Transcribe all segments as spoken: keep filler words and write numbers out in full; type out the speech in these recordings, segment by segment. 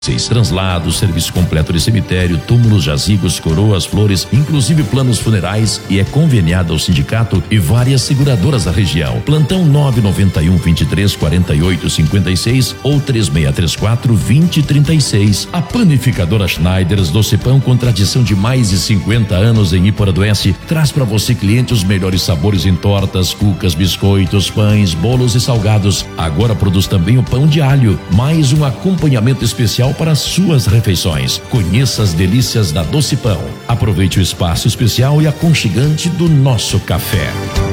Translados, serviço completo de cemitério, túmulos, jazigos, coroas, flores, inclusive planos funerais, e é conveniado ao sindicato e várias seguradoras da região. Plantão nove nove um, vinte e três, quarenta e oito, cinquenta e seis ou três seis três quatro, vinte, trinta e seis. A panificadora Schneiders Doce Pão, com tradição de mais de cinquenta anos em Iporã do Oeste, traz para você, cliente, os melhores sabores em tortas, cucas, biscoitos, pães, bolos e salgados. Agora produz também o pão de alho, mais um acompanhamento especial para suas refeições. Conheça as delícias da Doce Pão. Aproveite o espaço especial e aconchegante do nosso café.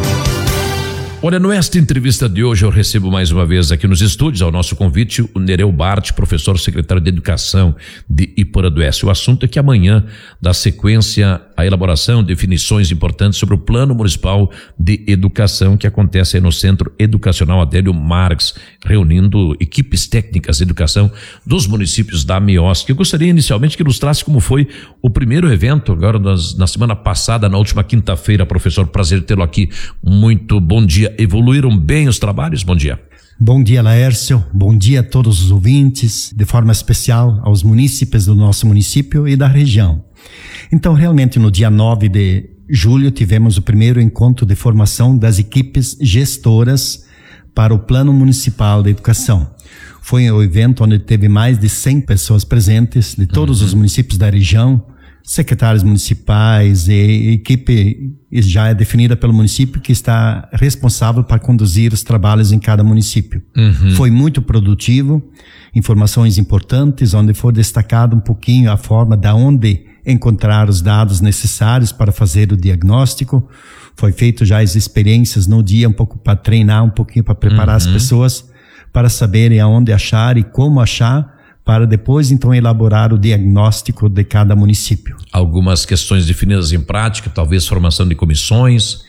Olha, nesta entrevista de hoje eu recebo mais uma vez aqui nos estúdios, ao nosso convite, o Nereu Bart, professor secretário de Educação de Iporã do Oeste. O assunto é que amanhã dá sequência à elaboração de definições importantes sobre o Plano Municipal de Educação, que acontece aí no Centro Educacional Adélio Marques, reunindo equipes técnicas de educação dos municípios da AMIOSC. Eu gostaria inicialmente que ilustrasse como foi o primeiro evento, agora nas, na semana passada, na última quinta-feira. Professor, prazer tê-lo aqui. Muito bom dia. Evoluíram bem os trabalhos? Bom dia. Bom dia, Laércio. Bom dia a todos os ouvintes, de forma especial aos munícipes do nosso município e da região. Então, realmente, no dia nove de julho, tivemos o primeiro encontro de formação das equipes gestoras para o Plano Municipal de Educação. Foi um evento onde teve mais de cem pessoas presentes, de todos uhum. os municípios da região, secretários municipais, e equipe já é definida pelo município que está responsável para conduzir os trabalhos em cada município. Uhum. Foi muito produtivo, informações importantes, onde foi destacado um pouquinho a forma de onde encontrar os dados necessários para fazer o diagnóstico. Foi feito já as experiências no dia, um pouco para treinar, um pouquinho para preparar uhum. as pessoas para saberem aonde achar e como achar, para depois, então, elaborar o diagnóstico de cada município. Algumas questões definidas em prática, talvez formação de comissões?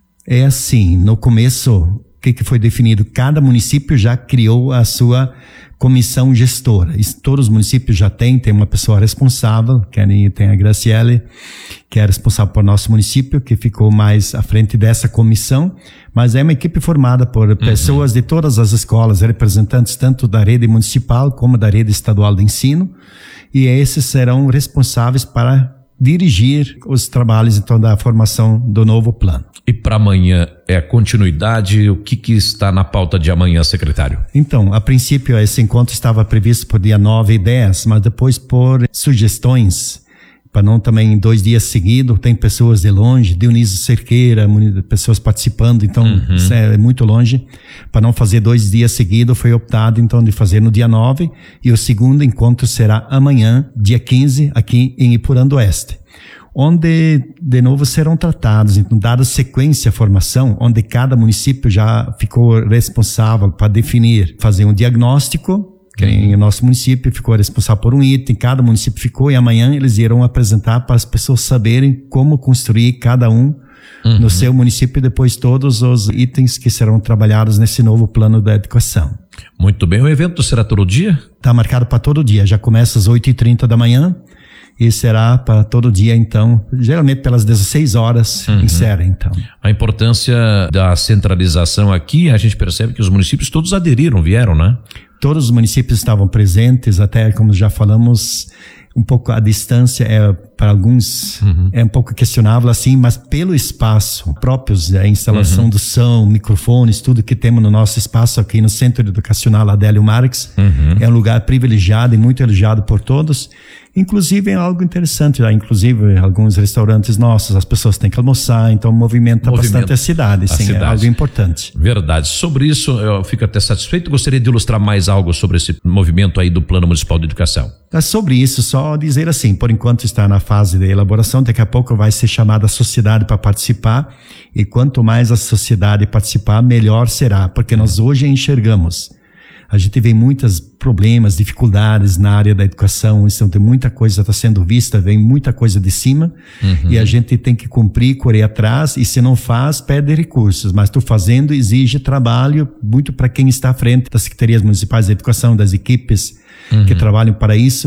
É assim, no começo, o que, que foi definido? Cada município já criou a sua comissão gestora. Isso, todos os municípios já têm, tem uma pessoa responsável, que tem a Graciele, que é responsável por nosso município, que ficou mais à frente dessa comissão, mas é uma equipe formada por pessoas uhum. de todas as escolas, representantes tanto da rede municipal como da rede estadual de ensino, e esses serão responsáveis para dirigir os trabalhos, então, da formação do novo plano. E para amanhã é a continuidade? O que, que está na pauta de amanhã, secretário? Então, a princípio, esse encontro estava previsto por dia nove e dez, mas depois, por sugestões, para não também dois dias seguidos, tem pessoas de longe, Dionísio Cerqueira, pessoas participando, então uhum. isso é muito longe. Para não fazer dois dias seguidos, foi optado então de fazer no dia nove, e o segundo encontro será amanhã, dia quinze, aqui em Iporã do Oeste, onde de novo serão tratados, então, dada sequência à formação, onde cada município já ficou responsável para definir, fazer um diagnóstico. Quem o nosso município ficou responsável por um item, cada município ficou, e amanhã eles irão apresentar para as pessoas saberem como construir cada um uhum. no seu município, e depois todos os itens que serão trabalhados nesse novo plano da educação. Muito bem, o evento será todo dia? Está marcado para todo dia, já começa às oito e trinta da manhã e será para todo dia, então, geralmente pelas dezesseis horas, uhum. encerra, então. A importância da centralização aqui, a gente percebe que os municípios todos aderiram, vieram, né? Todos os municípios estavam presentes, até como já falamos, um pouco a distância é para alguns uhum. é um pouco questionável assim, mas pelo espaço próprios, a instalação uhum. do som, microfones, tudo que temos no nosso espaço aqui no Centro Educacional Adélio Marques, uhum. é um lugar privilegiado e muito elogiado por todos. Inclusive é algo interessante, já, inclusive alguns restaurantes nossos, as pessoas têm que almoçar, então movimenta, movimenta bastante a cidade, a sim, cidade. É algo importante. Verdade. Sobre isso eu fico até satisfeito. Gostaria de ilustrar mais algo sobre esse movimento aí do Plano Municipal de Educação. É sobre isso, só dizer assim, por enquanto está na fase de elaboração, daqui a pouco vai ser chamada a sociedade para participar, e quanto mais a sociedade participar, melhor será, porque nós hoje enxergamos. A gente vê muitos problemas, dificuldades na área da educação, então tem muita coisa está sendo vista, vem muita coisa de cima, uhum. e a gente tem que cumprir, correr atrás, e se não faz, perde recursos, mas tu fazendo exige trabalho, muito para quem está à frente das secretarias municipais de educação, das equipes uhum. que trabalham para isso.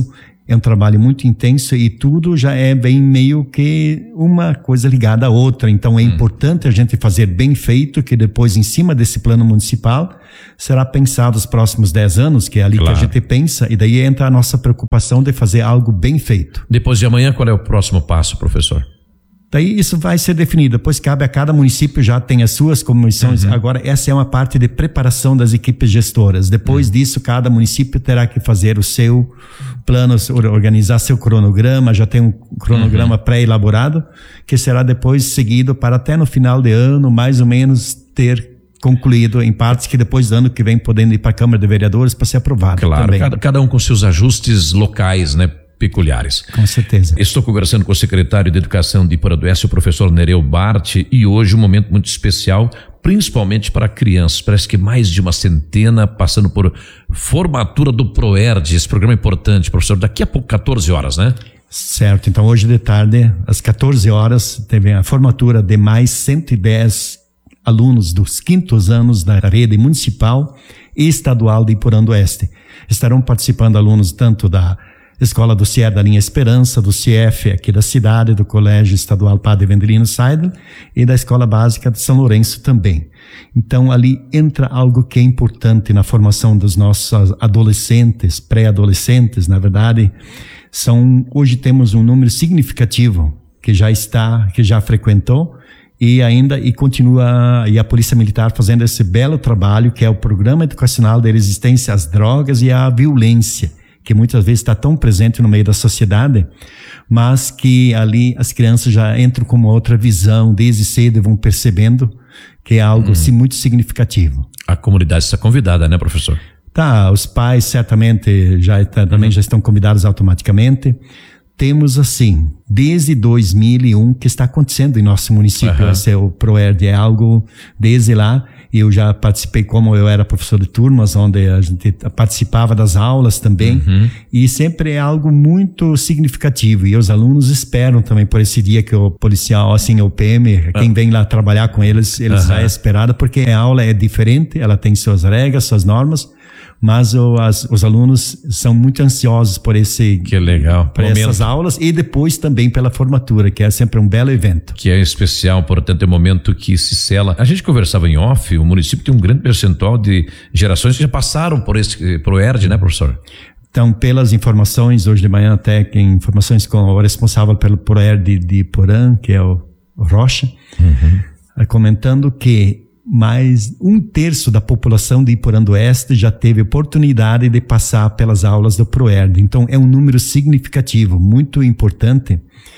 É um trabalho muito intenso e tudo já é bem meio que uma coisa ligada à outra. Então é hum. importante a gente fazer bem feito, que depois em cima desse plano municipal será pensado os próximos dez anos, que é ali claro. que a gente pensa, e daí entra a nossa preocupação de fazer algo bem feito. Depois de amanhã, qual é o próximo passo, professor? Daí isso vai ser definido, depois cabe a cada município, já tem as suas comissões, uhum. agora essa é uma parte de preparação das equipes gestoras, depois uhum. disso cada município terá que fazer o seu plano, organizar seu cronograma, já tem um cronograma uhum. pré-elaborado, que será depois seguido para até no final de ano, mais ou menos, ter concluído em partes que depois do ano que vem podendo ir para a Câmara de Vereadores para ser aprovado. Claro, também. Cada, cada um com seus ajustes locais, né? Peculiares. Com certeza. Estou conversando com o secretário de Educação de Iporanduense, o professor Nereu Bart, e hoje um momento muito especial, principalmente para crianças. Parece que mais de uma centena passando por formatura do ProERD, esse programa importante, professor, daqui a pouco, quatorze horas, né? Certo, então hoje de tarde, às quatorze horas, teve a formatura de mais cento e dez alunos dos quintos anos da rede municipal e estadual de Iporanduense. Estarão participando alunos tanto da Escola do C I E R da linha Esperança, do C I F aqui da cidade, do Colégio Estadual Padre Vendelino Seidel e da Escola Básica de São Lourenço também. Então ali entra algo que é importante na formação dos nossos adolescentes, pré-adolescentes, na verdade, são, hoje temos um número significativo que já está, que já frequentou e ainda, e continua, e a Polícia Militar fazendo esse belo trabalho que é o Programa Educacional de Resistência às Drogas e à Violência, que muitas vezes está tão presente no meio da sociedade, mas que ali as crianças já entram com uma outra visão, desde cedo e vão percebendo que é algo hum. assim, muito significativo. A comunidade está convidada, né, professor? Tá, os pais certamente já, também hum. já estão convidados automaticamente. Temos assim, desde dois mil e um que está acontecendo em nosso município, uhum. esse é o ProERD, é algo desde lá. Eu já participei, como eu era professor de turmas, onde a gente participava das aulas também, uhum. e sempre é algo muito significativo, e os alunos esperam também por esse dia que o policial, assim, o P M, quem vem lá trabalhar com eles, eles uhum. já esperam, porque a aula é diferente, ela tem suas regras, suas normas, mas o, as, os alunos são muito ansiosos por esse, que legal, por momento. Essas aulas e depois também pela formatura, que é sempre um belo evento. Que é especial, portanto é um momento que se sela. A gente conversava em off, o município tem um grande percentual de gerações que já passaram por esse ProERD, né, professor? Então, pelas informações, hoje de manhã até, que informações com o responsável pelo ProERD de Porã, que é o Rocha, uhum. comentando que mais um terço da população de Iporanduense já teve oportunidade de passar pelas aulas do ProERD. Então, é um número significativo, muito importante.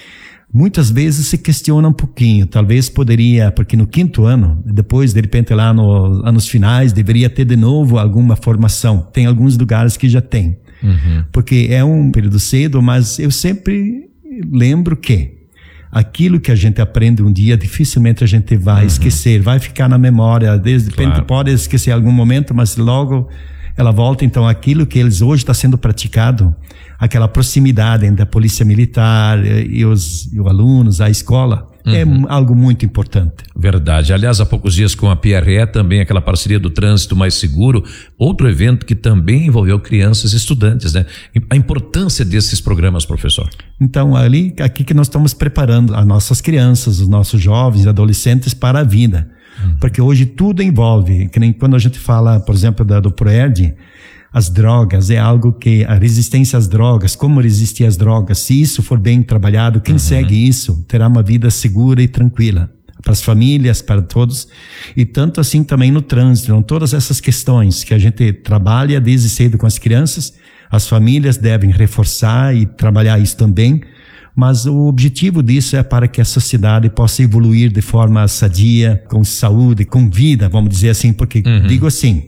Muitas vezes se questiona um pouquinho, talvez poderia, porque no quinto ano, depois, de repente, lá nos anos finais, deveria ter de novo alguma formação. Tem alguns lugares que já tem. Uhum. Porque é um período cedo, mas eu sempre lembro que aquilo que a gente aprende um dia, dificilmente a gente vai uhum. esquecer, vai ficar na memória, de repente claro. Pode esquecer em algum momento, mas logo ela volta. Então aquilo que eles hoje está sendo praticado, aquela proximidade entre a polícia militar e os, e os alunos, a escola, uhum. é algo muito importante. Verdade. Aliás, há poucos dias com a P R E também aquela parceria do Trânsito Mais Seguro, outro evento que também envolveu crianças e estudantes, né? A importância desses programas, professor. Então, ali, aqui que nós estamos preparando as nossas crianças, os nossos jovens, adolescentes para a vida. Uhum. Porque hoje tudo envolve, que nem quando a gente fala, por exemplo, da, do ProERD, as drogas é algo que a resistência às drogas, como resistir às drogas, se isso for bem trabalhado, quem uhum. segue isso terá uma vida segura e tranquila para as famílias, para todos, e tanto assim também no trânsito. Então, todas essas questões que a gente trabalha desde cedo com as crianças, as famílias devem reforçar e trabalhar isso também, mas o objetivo disso é para que a sociedade possa evoluir de forma sadia, com saúde, com vida, vamos dizer assim, porque uhum. digo assim,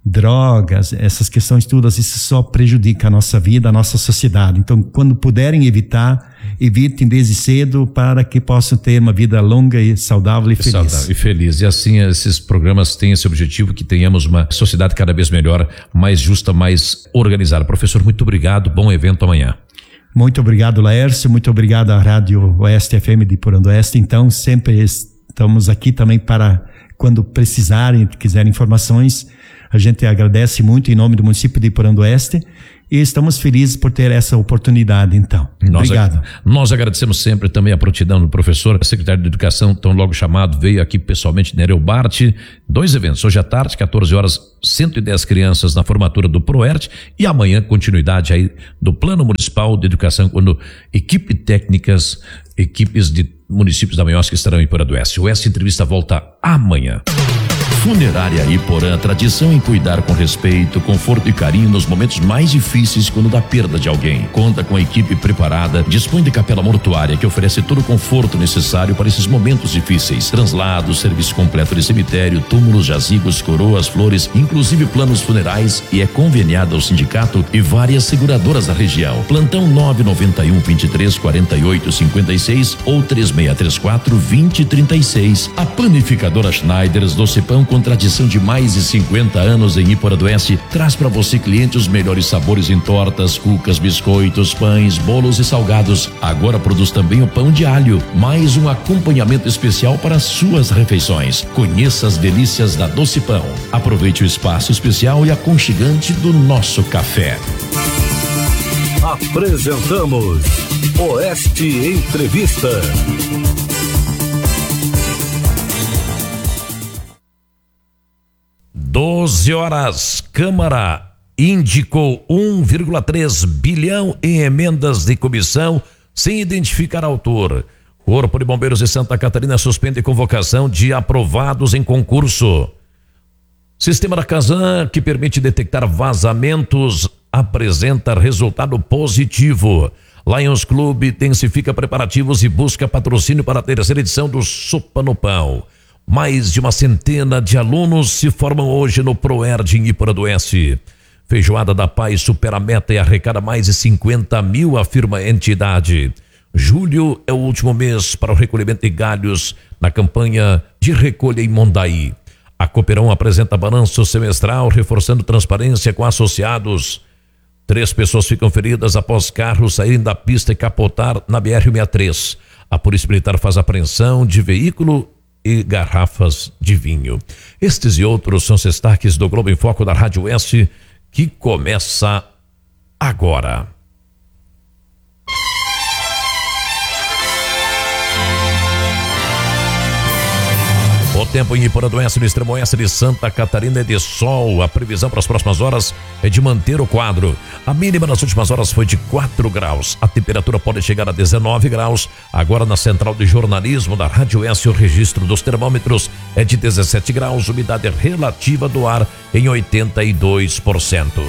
drogas, essas questões todas, isso só prejudica a nossa vida, a nossa sociedade. Então, quando puderem evitar, evitem desde cedo para que possam ter uma vida longa e saudável e feliz. Saudável e feliz. E assim, esses programas têm esse objetivo, que tenhamos uma sociedade cada vez melhor, mais justa, mais organizada. Professor, muito obrigado. Bom evento amanhã. Muito obrigado, Laércio. Muito obrigado à Rádio Oeste F M de Iporanduense. Então, sempre estamos aqui também para, quando precisarem, quiserem informações, a gente agradece muito em nome do município de Iporanduense e estamos felizes por ter essa oportunidade, então. Nós, Obrigado. Nós agradecemos sempre também a prontidão do professor, secretário de Educação, tão logo chamado, veio aqui pessoalmente, Nereu Bart, dois eventos, hoje à tarde, quatorze horas, cento e dez crianças na formatura do ProERT, e amanhã, continuidade aí do Plano Municipal de Educação, quando equipe técnicas, equipes de municípios da Manhosca estarão em Iporã do Oeste. O Oeste Entrevista volta amanhã. Funerária Iporã, tradição em cuidar com respeito, conforto e carinho nos momentos mais difíceis quando da perda de alguém. Conta com a equipe preparada, dispõe de capela mortuária que oferece todo o conforto necessário para esses momentos difíceis. Translados, serviço completo de cemitério, túmulos, jazigos, coroas, flores, inclusive planos funerais, e é conveniada ao sindicato e várias seguradoras da região. Plantão nove nove um, vinte e três, quarenta e oito, cinquenta e seis ou três seis três quatro, vinte, trinta e seis. A panificadora Schneiders Doce Pão, com tradição de mais de cinquenta anos em Iporã do Oeste, traz para você, cliente, os melhores sabores em tortas, cucas, biscoitos, pães, bolos e salgados. Agora produz também o pão de alho, mais um acompanhamento especial para suas refeições. Conheça as delícias da Doce Pão. Aproveite o espaço especial e aconchegante do nosso café. Apresentamos Oeste Entrevista. doze horas, Câmara indicou um vírgula três bilhão em emendas de comissão sem identificar autor. Corpo de Bombeiros de Santa Catarina suspende convocação de aprovados em concurso. Sistema da Casan, que permite detectar vazamentos, apresenta resultado positivo. Lions Clube intensifica preparativos e busca patrocínio para a terceira edição do Sopa no Pão. Mais de uma centena de alunos se formam hoje no ProERD em Iporã do Oeste. Feijoada da Paz supera a meta e arrecada mais de cinquenta mil, afirma a entidade. Julho é o último mês para o recolhimento de galhos na campanha de recolha em Mondaí. A Cooperão apresenta balanço semestral, reforçando transparência com associados. Três pessoas ficam feridas após carros saírem da pista e capotar na B R cento e sessenta e três. A Polícia Militar faz apreensão de veículo e garrafas de vinho. Estes e outros são os destaques do Globo em Foco da Rádio Oeste, que começa agora. O tempo em Iporã do Oeste, no extremo oeste de Santa Catarina, é de sol. A previsão para as próximas horas é de manter o quadro. A mínima nas últimas horas foi de quatro graus. A temperatura pode chegar a dezenove graus. Agora, na central de jornalismo da Rádio Oeste, o registro dos termômetros é de dezessete graus. Umidade relativa do ar em oitenta e dois por cento.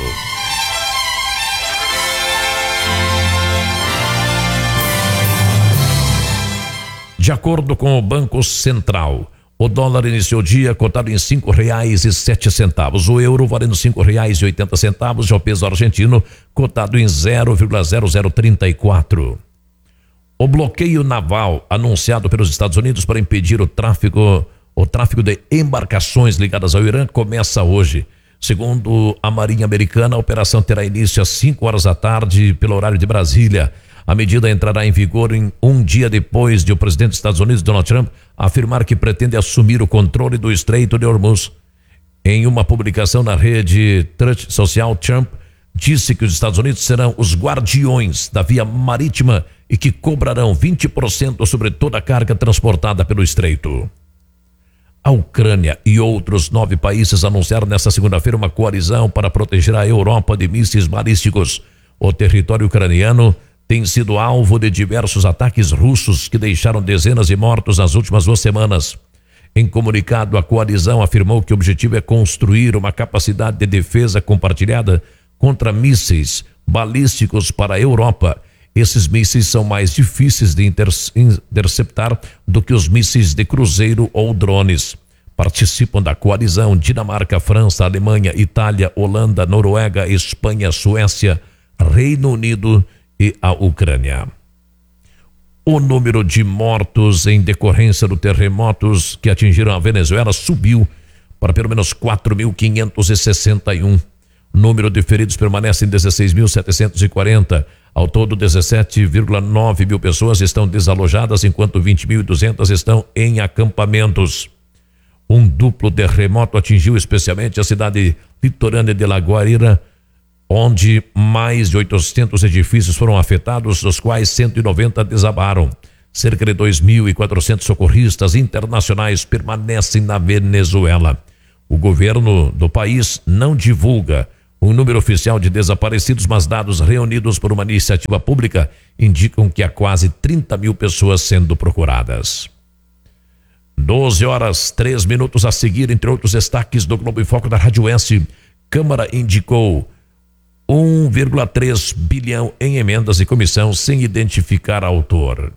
De acordo com o Banco Central, o dólar iniciou o dia cotado em cinco reais e sete centavos. O euro valendo cinco reais e oitenta centavos. Já o peso argentino cotado em zero vírgula zero zero trinta e quatro. O bloqueio naval anunciado pelos Estados Unidos para impedir o tráfico, o tráfico de embarcações ligadas ao Irã começa hoje. Segundo a Marinha Americana, a operação terá início às cinco horas da tarde pelo horário de Brasília. A medida entrará em vigor em um dia depois de o presidente dos Estados Unidos, Donald Trump, afirmar que pretende assumir o controle do Estreito de Hormuz. Em uma publicação na rede Truth Social, Trump disse que os Estados Unidos serão os guardiões da via marítima e que cobrarão vinte por cento sobre toda a carga transportada pelo Estreito. A Ucrânia e outros nove países anunciaram nesta segunda-feira uma coalizão para proteger a Europa de mísseis balísticos. O território ucraniano tem sido alvo de diversos ataques russos que deixaram dezenas de mortos nas últimas duas semanas. Em comunicado, a coalizão afirmou que o objetivo é construir uma capacidade de defesa compartilhada contra mísseis balísticos para a Europa. Esses mísseis são mais difíceis de interceptar do que os mísseis de cruzeiro ou drones. Participam da coalizão Dinamarca, França, Alemanha, Itália, Holanda, Noruega, Espanha, Suécia, Reino Unido e a Ucrânia. O número de mortos em decorrência dos terremotos que atingiram a Venezuela subiu para pelo menos quatro mil quinhentos e sessenta e um. O número de feridos permanece em dezesseis mil setecentos e quarenta. Ao todo, dezessete vírgula nove mil pessoas estão desalojadas, enquanto vinte mil e duzentas estão em acampamentos. Um duplo terremoto atingiu especialmente a cidade litorânea de La Guaira, onde mais de oitocentos edifícios foram afetados, dos quais cento e noventa desabaram. Cerca de dois mil e quatrocentos socorristas internacionais permanecem na Venezuela. O governo do país não divulga o número oficial de desaparecidos, mas dados reunidos por uma iniciativa pública indicam que há quase trinta mil pessoas sendo procuradas. doze horas, três minutos a seguir, entre outros destaques do Globo em Foco da Rádio Oeste. Câmara indicou um vírgula três bilhão em emendas e comissão sem identificar autor.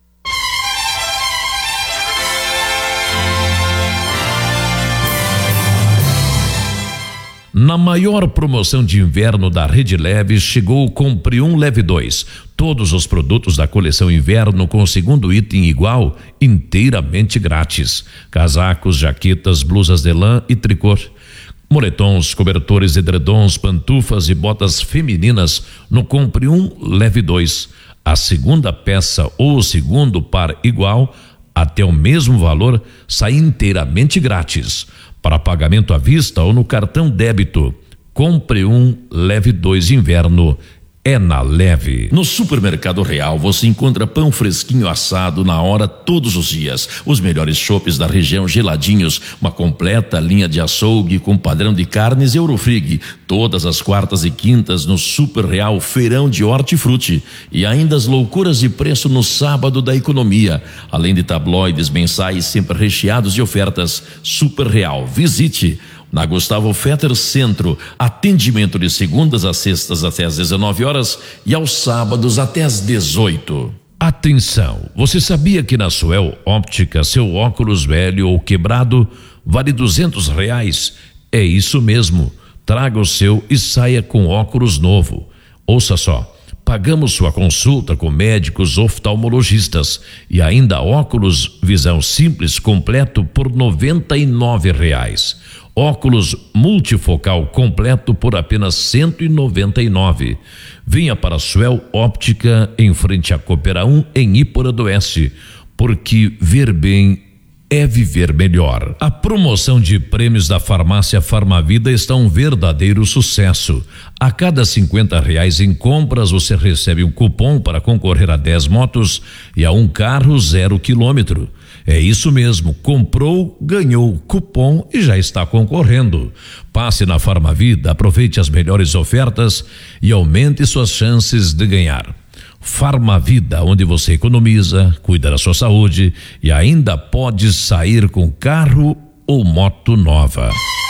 Na maior promoção de inverno da Rede Leve, chegou o Compre um, Leve dois. Todos os produtos da coleção inverno com o segundo item igual, inteiramente grátis. Casacos, jaquetas, blusas de lã e tricô. Moletons, cobertores, edredons, pantufas e botas femininas no Compre um, Leve dois. A segunda peça ou o segundo par igual, até o mesmo valor, sai inteiramente grátis. Para pagamento à vista ou no cartão débito, Compre um, Leve dois inverno. É na Leve. No Supermercado Real você encontra pão fresquinho assado na hora todos os dias. Os melhores chopes da região geladinhos. Uma completa linha de açougue com padrão de carnes Eurofrig. Todas as quartas e quintas no Super Real Feirão de Hortifruti. E ainda as loucuras de preço no sábado da economia. Além de tabloides mensais sempre recheados de ofertas. Super Real. Visite. Na Gustavo Fetter Centro, atendimento de segundas a sextas até às dezenove horas e aos sábados até às dezoito. Atenção, você sabia que na Suel Óptica seu óculos velho ou quebrado vale duzentos reais? É isso mesmo, traga o seu e saia com óculos novo. Ouça só, pagamos sua consulta com médicos oftalmologistas e ainda óculos visão simples completo por noventa e nove reais. Óculos multifocal completo por apenas cento e noventa e nove. Venha para a Suel Óptica em frente à Coopera um em Ípora do Oeste, porque ver bem é viver melhor. A promoção de prêmios da farmácia Farmavida está um verdadeiro sucesso. A cada cinquenta reais em compras você recebe um cupom para concorrer a dez motos e a um carro zero quilômetro. É isso mesmo, comprou, ganhou cupom e já está concorrendo. Passe na Farmavida, aproveite as melhores ofertas e aumente suas chances de ganhar. Farmavida, onde você economiza, cuida da sua saúde e ainda pode sair com carro ou moto nova.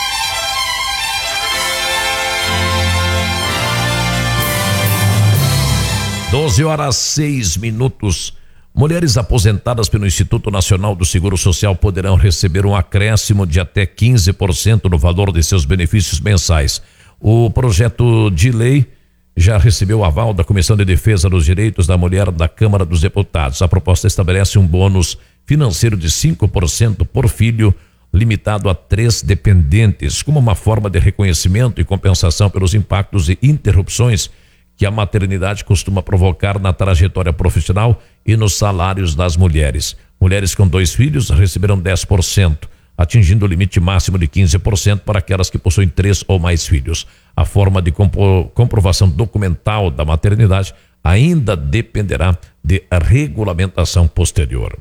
doze horas, seis minutos. Mulheres aposentadas pelo Instituto Nacional do Seguro Social poderão receber um acréscimo de até quinze por cento no valor de seus benefícios mensais. O projeto de lei já recebeu o aval da Comissão de Defesa dos Direitos da Mulher da Câmara dos Deputados. A proposta estabelece um bônus financeiro de cinco por cento por filho, limitado a três dependentes, como uma forma de reconhecimento e compensação pelos impactos e interrupções que a maternidade costuma provocar na trajetória profissional e nos salários das mulheres. Mulheres com dois filhos receberão dez por cento, atingindo o limite máximo de quinze por cento para aquelas que possuem três ou mais filhos. A forma de compro- comprovação documental da maternidade ainda dependerá de regulamentação posterior.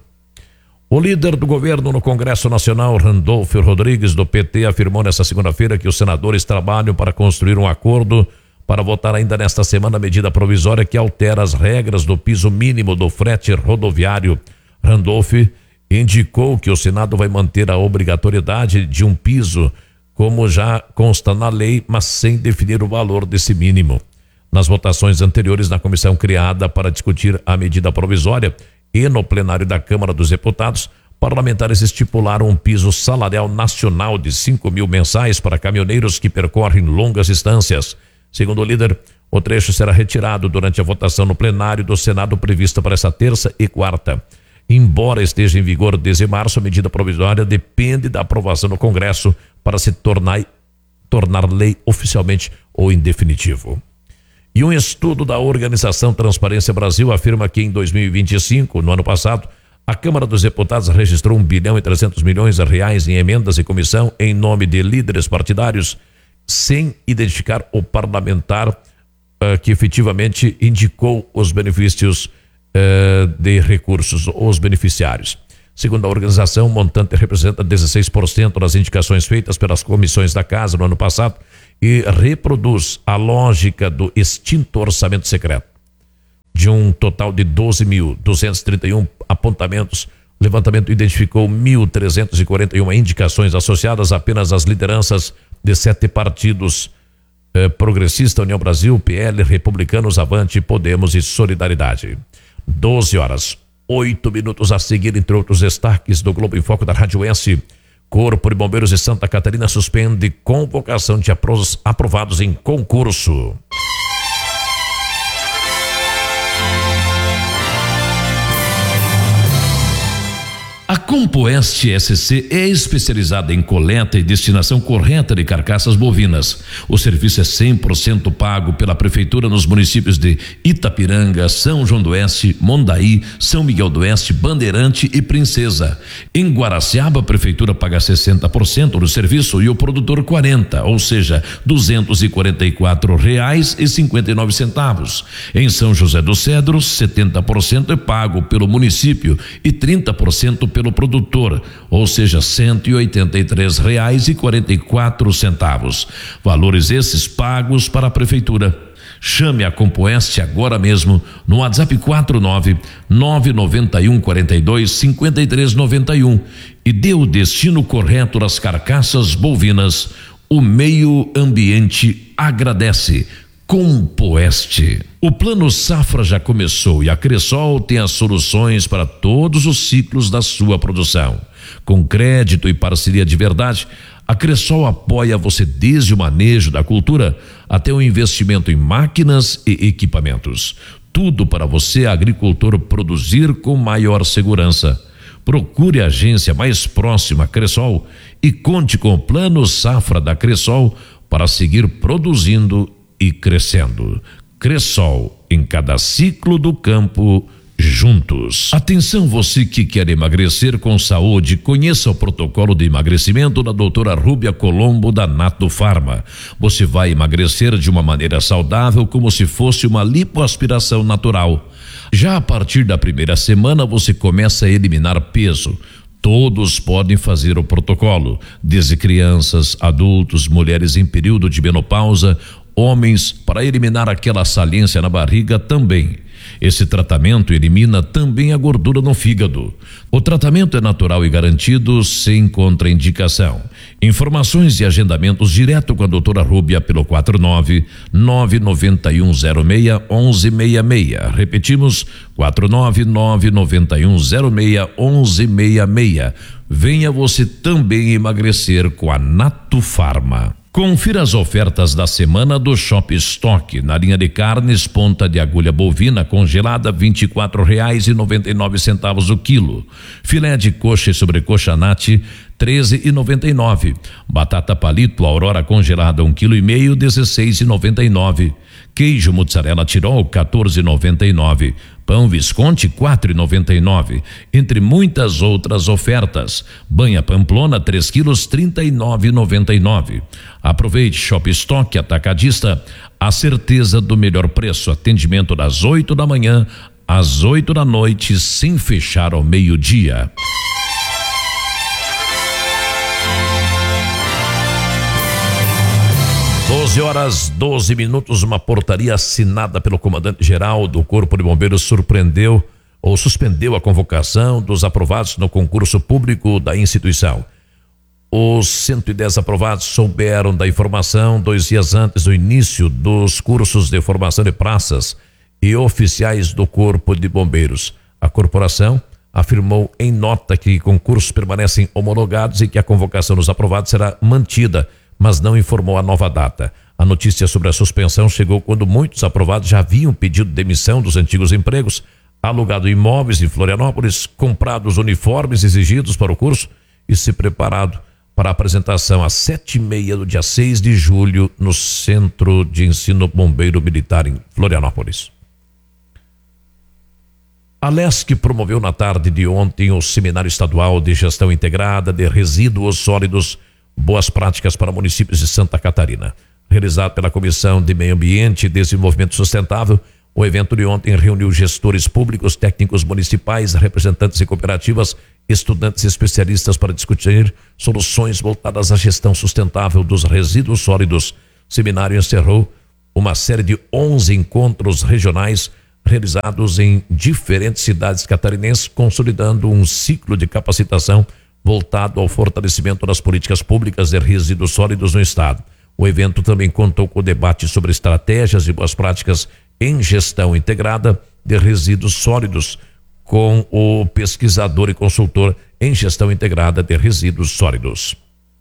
O líder do governo no Congresso Nacional, Randolfo Rodrigues, do P T, afirmou nesta segunda-feira que os senadores trabalham para construir um acordo para votar ainda nesta semana a medida provisória que altera as regras do piso mínimo do frete rodoviário. Randolph indicou que o Senado vai manter a obrigatoriedade de um piso, como já consta na lei, mas sem definir o valor desse mínimo. Nas votações anteriores na comissão criada para discutir a medida provisória e no plenário da Câmara dos Deputados, parlamentares estipularam um piso salarial nacional de cinco mil mensais para caminhoneiros que percorrem longas distâncias. Segundo o líder, o trecho será retirado durante a votação no plenário do Senado prevista para essa terça e quarta. Embora esteja em vigor desde março, a medida provisória depende da aprovação no Congresso para se tornar, tornar lei oficialmente ou em definitivo. E um estudo da organização Transparência Brasil afirma que em dois mil e vinte e cinco, no ano passado, a Câmara dos Deputados registrou um bilhão e trezentos milhões de reais em emendas e comissão em nome de líderes partidários sem identificar o parlamentar uh, que efetivamente indicou os benefícios uh, de recursos, os beneficiários. Segundo a organização, o montante representa dezesseis por cento das indicações feitas pelas comissões da Casa no ano passado e reproduz a lógica do extinto orçamento secreto. De um total de doze mil duzentos e trinta e um apontamentos, o levantamento identificou mil trezentas e quarenta e uma indicações associadas apenas às lideranças de sete partidos: eh, Progressista, União Brasil, P L, Republicanos, Avante, Podemos e Solidariedade. doze horas, oito minutos a seguir, entre outros destaques do Globo em Foco da Rádio S. Corpo de Bombeiros de Santa Catarina suspende convocação de aprovados em concurso. A Compoeste S C é especializada em coleta e destinação correta de carcaças bovinas. O serviço é cem por cento pago pela Prefeitura nos municípios de Itapiranga, São João do Oeste, Mondaí, São Miguel do Oeste, Bandeirante e Princesa. Em Guaraciaba, a Prefeitura paga sessenta por cento do serviço e o produtor quarenta por cento, ou seja, duzentos e quarenta e quatro reais e cinquenta e nove centavos. Em São José dos Cedros, setenta por cento é pago pelo município e trinta por cento pelo produtor, ou seja, cento e oitenta e três reais e quarenta e quatro centavos. Valores esses pagos para a Prefeitura. Chame a Compoeste agora mesmo no WhatsApp quatro nove nove nove um quatro dois cinco três nove um e dê o destino correto das carcaças bovinas. O meio ambiente agradece. Compoeste. O Plano Safra já começou e a Cressol tem as soluções para todos os ciclos da sua produção. Com crédito e parceria de verdade, a Cressol apoia você desde o manejo da cultura até o investimento em máquinas e equipamentos. Tudo para você, agricultor, produzir com maior segurança. Procure a agência mais próxima à Cressol e conte com o Plano Safra da Cressol para seguir produzindo e crescendo. Cressol, em cada ciclo do campo, juntos. Atenção, você que quer emagrecer com saúde, conheça o protocolo de emagrecimento da doutora Rúbia Colombo da Nato Farma. Você vai emagrecer de uma maneira saudável, como se fosse uma lipoaspiração natural. Já a partir da primeira semana você começa a eliminar peso. Todos podem fazer o protocolo, desde crianças, adultos, mulheres em período de menopausa, homens, para eliminar aquela saliência na barriga também. Esse tratamento elimina também a gordura no fígado. O tratamento é natural e garantido, sem contraindicação. Informações e agendamentos direto com a doutora Rúbia pelo quatro nove nove nove um zero seis um um seis seis. Repetimos, quatro nove nove nove um zero seis um um seis seis. Venha você também emagrecer com a Nato Farma. Confira as ofertas da semana do Shop Stock. Na linha de carnes, ponta de agulha bovina congelada, vinte e quatro reais e noventa e nove centavos o quilo. Filé de coxa e sobrecoxa nati, treze e noventa e nove. Batata palito Aurora congelada, um quilo e meio, dezesseis e noventa e nove. Queijo mussarela Tirol, quatorze e noventa e nove. Pão Visconti, quatro e noventa e nove. Entre muitas outras ofertas. Banha Pamplona, três quilos, trinta e nove e noventa e nove. Aproveite. Shop Stock Atacadista, a certeza do melhor preço. Atendimento das oito da manhã às oito da noite, sem fechar ao meio-dia. doze horas, doze minutos, uma portaria assinada pelo comandante-geral do Corpo de Bombeiros surpreendeu ou suspendeu a convocação dos aprovados no concurso público da instituição. Os cento e dez aprovados souberam da informação dois dias antes do início dos cursos de formação de praças e oficiais do Corpo de Bombeiros. A corporação afirmou em nota que concursos permanecem homologados e que a convocação dos aprovados será mantida, mas não informou a nova data. A notícia sobre a suspensão chegou quando muitos aprovados já haviam pedido demissão dos antigos empregos, alugado imóveis em Florianópolis, comprado os uniformes exigidos para o curso e se preparado para a apresentação às sete e meia do dia seis de julho no Centro de Ensino Bombeiro Militar em Florianópolis. A Lesc promoveu na tarde de ontem o Seminário Estadual de Gestão Integrada de Resíduos Sólidos, Boas Práticas para Municípios de Santa Catarina. Realizado pela Comissão de Meio Ambiente e Desenvolvimento Sustentável, o evento de ontem reuniu gestores públicos, técnicos municipais, representantes de cooperativas, estudantes e especialistas para discutir soluções voltadas à gestão sustentável dos resíduos sólidos. O seminário encerrou uma série de onze encontros regionais realizados em diferentes cidades catarinenses, consolidando um ciclo de capacitação voltado ao fortalecimento das políticas públicas de resíduos sólidos no estado. O evento também contou com o debate sobre estratégias e boas práticas em gestão integrada de resíduos sólidos com o pesquisador e consultor em gestão integrada de resíduos sólidos.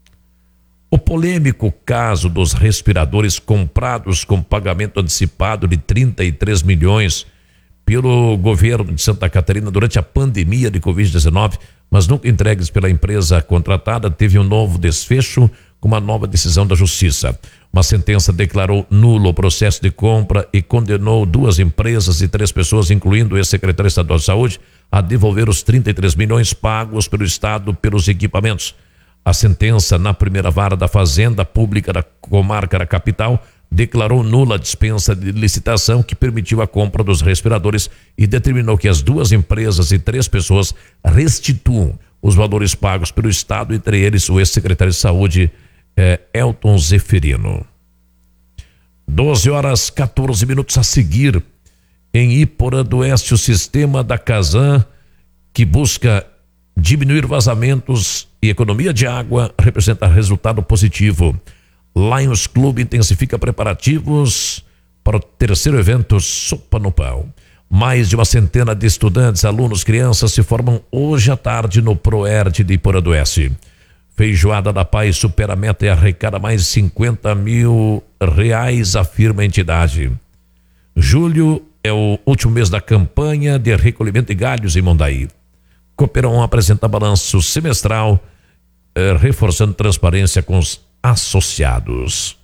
O polêmico caso dos respiradores comprados com pagamento antecipado de trinta e três milhões pelo governo de Santa Catarina durante a pandemia de covid dezenove, mas nunca entregues pela empresa contratada, teve um novo desfecho com uma nova decisão da Justiça. Uma sentença declarou nulo o processo de compra e condenou duas empresas e três pessoas, incluindo o ex-secretário estadual de Saúde, a devolver os trinta e três milhões pagos pelo Estado pelos equipamentos. A sentença na primeira vara da Fazenda Pública da Comarca da Capital declarou nula a dispensa de licitação que permitiu a compra dos respiradores e determinou que as duas empresas e três pessoas restituam os valores pagos pelo Estado, entre eles o ex-secretário de Saúde, eh, Elton Zeferino. doze horas quatorze minutos a seguir. Em Iporã do Oeste, o sistema da Casan, que busca diminuir vazamentos e economia de água, representa resultado positivo. Lions Clube intensifica preparativos para o terceiro evento Sopa no Pão. Mais de uma centena de estudantes, alunos, crianças se formam hoje à tarde no ProERD de Iporã do Oeste. Feijoada da Paz supera a meta e arrecada mais de cinquenta mil reais, afirma a entidade. Julho é o último mês da campanha de recolhimento de galhos em Mondaí. Cooperam apresenta balanço semestral, eh, reforçando transparência com os associados.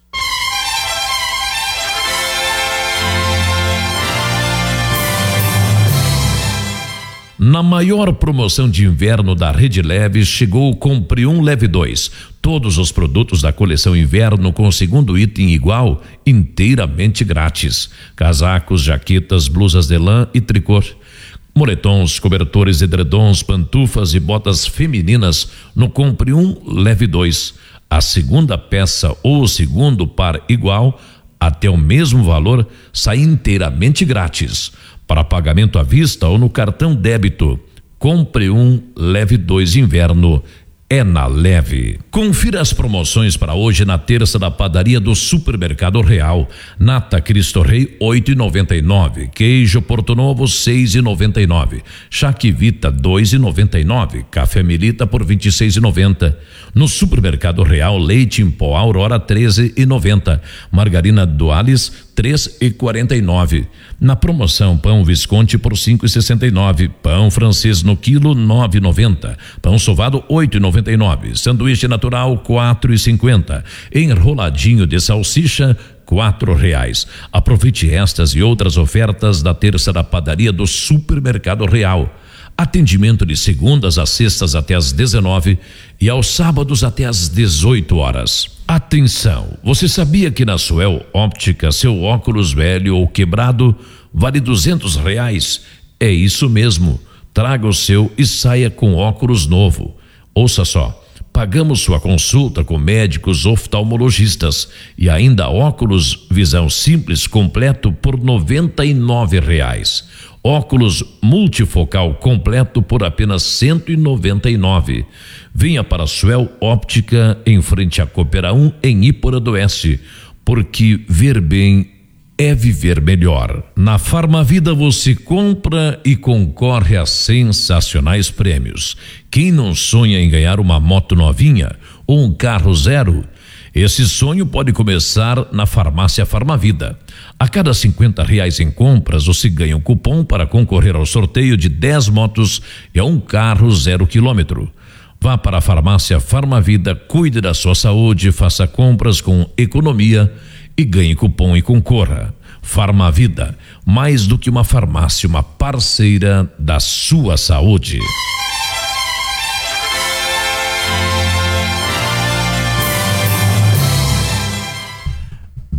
Na maior promoção de inverno da Rede Leve, chegou o Compre um, Leve dois. Todos os produtos da coleção inverno com o segundo item igual, inteiramente grátis. Casacos, jaquetas, blusas de lã e tricô. Moletons, cobertores, edredons, pantufas e botas femininas no Compre um, Leve dois. A segunda peça ou o segundo par igual, até o mesmo valor, sai inteiramente grátis. Para pagamento à vista ou no cartão débito, Compre um, Leve dois inverno. É na Leve. Confira as promoções para hoje na terça da padaria do Supermercado Real. Nata Cristo Rei oito e noventa e nove, queijo Porto Novo seis e noventa e nove, Chaquivita dois e noventa e nove, café Melita por vinte e seis e noventa. No Supermercado Real, leite em pó Aurora treze e noventa, margarina Duales três e quarenta e nove. Na promoção, pão Visconti por cinco e sessenta e nove, pão francês no quilo nove e noventa, pão sovado oito e noventa e nove, sanduíche natural quatro e cinquenta, enroladinho de salsicha quatro reais. Aproveite estas e outras ofertas da terça da padaria do Supermercado Real. Atendimento de segundas a sextas até às dezenove e aos sábados até às dezoito horas. Atenção, você sabia que na Suel Óptica seu óculos velho ou quebrado vale duzentos reais? É isso mesmo, traga o seu e saia com óculos novo. Ouça só, pagamos sua consulta com médicos oftalmologistas e ainda óculos visão simples completo por noventa e nove reais. Óculos multifocal completo por apenas cento e noventa e nove. Venha para a Suel Óptica em frente à Coopera um em Iporã do Oeste, porque ver bem é viver melhor. Na Farmavida você compra e concorre a sensacionais prêmios. Quem não sonha em ganhar uma moto novinha ou um carro zero? Esse sonho pode começar na Farmácia Farmavida. A cada cinquenta reais em compras, você ganha um cupom para concorrer ao sorteio de dez motos e a um carro zero quilômetro. Vá para a Farmácia Farmavida, cuide da sua saúde, faça compras com economia e ganhe cupom e concorra. Farmavida, mais do que uma farmácia, uma parceira da sua saúde.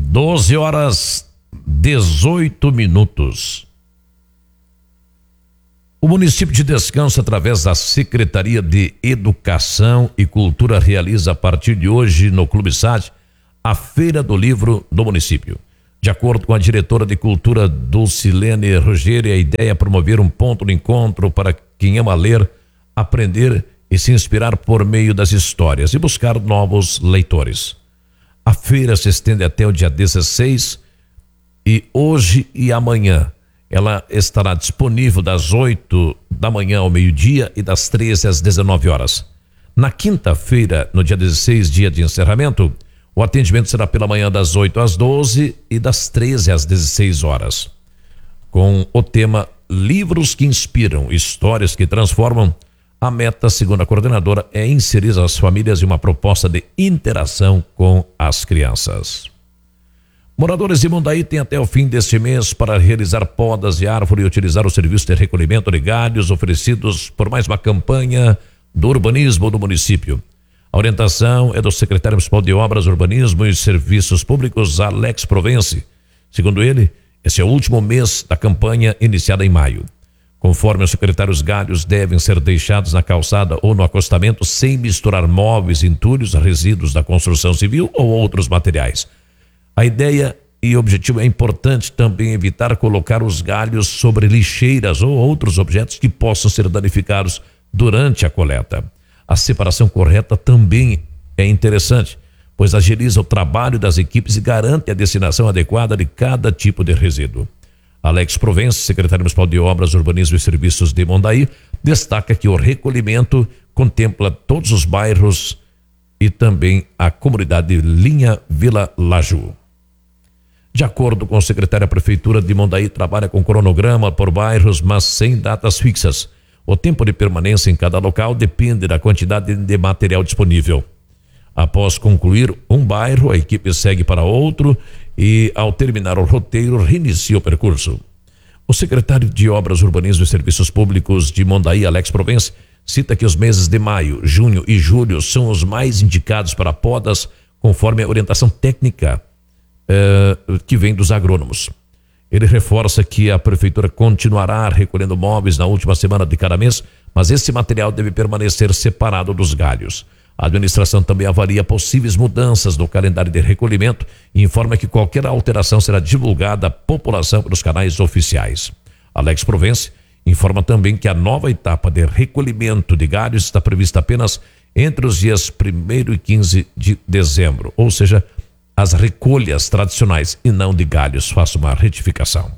doze horas dezoito minutos. O município de Descanso, através da Secretaria de Educação e Cultura, realiza a partir de hoje no Clube S A D a Feira do Livro do município. De acordo com a diretora de Cultura, Dulcilene Rogério, a ideia é promover um ponto de encontro para quem ama ler, aprender e se inspirar por meio das histórias e buscar novos leitores. A feira se estende até o dia dezesseis e hoje e amanhã ela estará disponível das oito da manhã ao meio-dia e das treze às dezenove horas. Na quinta-feira, no dia dezesseis, dia de encerramento, o atendimento será pela manhã das oito às doze e das treze às dezesseis horas. Com o tema Livros que Inspiram, Histórias que Transformam, a meta, segundo a coordenadora, é inserir as famílias em uma proposta de interação com as crianças. Moradores de Mundaí têm até o fim deste mês para realizar podas de árvore e utilizar o serviço de recolhimento de galhos oferecidos por mais uma campanha do urbanismo do município. A orientação é do secretário municipal de Obras, Urbanismo e Serviços Públicos, Alex Provence. Segundo ele, esse é o último mês da campanha iniciada em maio. Conforme o secretário, os galhos devem ser deixados na calçada ou no acostamento sem misturar móveis, entulhos, resíduos da construção civil ou outros materiais. A ideia e objetivo é importante também evitar colocar os galhos sobre lixeiras ou outros objetos que possam ser danificados durante a coleta. A separação correta também é interessante, pois agiliza o trabalho das equipes e garante a destinação adequada de cada tipo de resíduo. Alex Provence, secretário municipal de Obras, Urbanismo e Serviços de Mundaí, destaca que o recolhimento contempla todos os bairros e também a comunidade de Linha Vila Laju. De acordo com o secretário, a Prefeitura de Mundaí trabalha com cronograma por bairros, mas sem datas fixas. O tempo de permanência em cada local depende da quantidade de material disponível. Após concluir um bairro, a equipe segue para outro e, ao terminar o roteiro, reinicia o percurso. O secretário de Obras, Urbanismo e Serviços Públicos de Mundaí, Alex Provence, cita que os meses de maio, junho e julho são os mais indicados para podas, conforme a orientação técnica eh, que vem dos agrônomos. Ele reforça que a prefeitura continuará recolhendo móveis na última semana de cada mês, mas esse material deve permanecer separado dos galhos. A administração também avalia possíveis mudanças no calendário de recolhimento e informa que qualquer alteração será divulgada à população pelos canais oficiais. Alex Provence informa também que a nova etapa de recolhimento de galhos está prevista apenas entre os dias primeiro e quinze de dezembro, ou seja, as recolhas tradicionais e não de galhos. Faço uma retificação.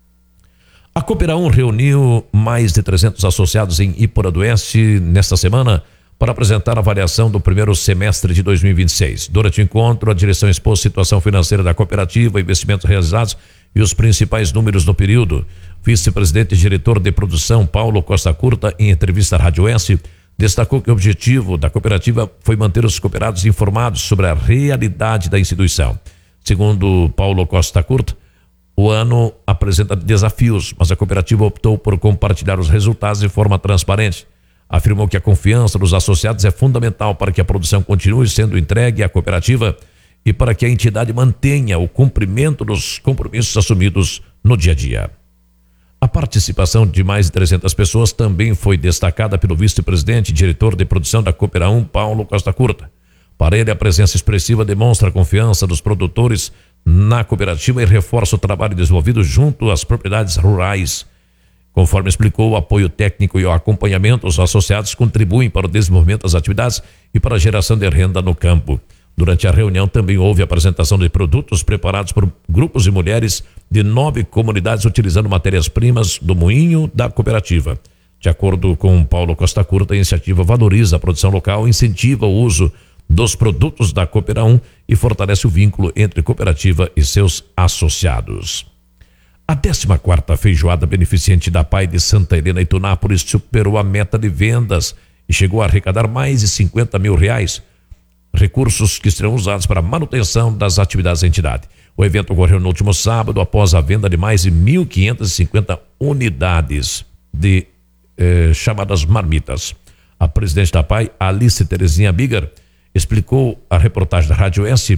A Coopera um reuniu mais de trezentos associados em Iporã do Oeste nesta semana para apresentar a avaliação do primeiro semestre de dois mil e vinte e seis. Durante o encontro, a direção expôs a situação financeira da cooperativa, investimentos realizados e os principais números no período. Vice-presidente e diretor de produção Paulo Costa Curta, em entrevista à Rádio Oeste, destacou que o objetivo da cooperativa foi manter os cooperados informados sobre a realidade da instituição. Segundo Paulo Costa Curta, o ano apresenta desafios, mas a cooperativa optou por compartilhar os resultados de forma transparente. Afirmou que a confiança dos associados é fundamental para que a produção continue sendo entregue à cooperativa e para que a entidade mantenha o cumprimento dos compromissos assumidos no dia a dia. A participação de mais de trezentas pessoas também foi destacada pelo vice-presidente e diretor de produção da Coopera um, Paulo Costa Curta. Para ele, a presença expressiva demonstra a confiança dos produtores na cooperativa e reforça o trabalho desenvolvido junto às propriedades rurais. Conforme explicou, o apoio técnico e o acompanhamento dos associados contribuem para o desenvolvimento das atividades e para a geração de renda no campo. Durante a reunião também houve a apresentação de produtos preparados por grupos de mulheres de nove comunidades utilizando matérias-primas do moinho da cooperativa. De acordo com Paulo Costa Curta, a iniciativa valoriza a produção local, incentiva o uso dos produtos da Coopera um e fortalece o vínculo entre cooperativa e seus associados. A décima quarta feijoada beneficente da P A I de Santa Helena e Tunápolis superou a meta de vendas e chegou a arrecadar mais de cinquenta mil reais. Recursos que serão usados para a manutenção das atividades da entidade. O evento ocorreu no último sábado após a venda de mais de mil quinhentas e cinquenta unidades de eh, chamadas marmitas. A presidente da P A I, Alice Terezinha Bigar, explicou à reportagem da Rádio S